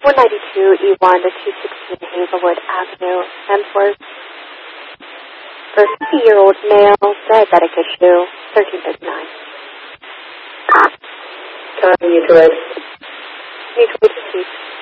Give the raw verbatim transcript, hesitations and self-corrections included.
one ninety-two E one to two sixteen Hazelwood Avenue, Hemsworth. For a fifty-year-old male, diabetic issue, thirteen fifty-nine. Sorry, Mutual Aid. Mutual Aid, please.